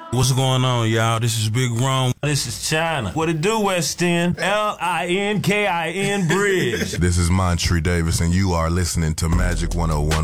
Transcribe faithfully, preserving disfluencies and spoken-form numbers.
What's going on, y'all? This is Big Ron. This is China. What it do, West End? L I N K I N Bridge. This is Montre Davis, and you are listening to Magic one oh one.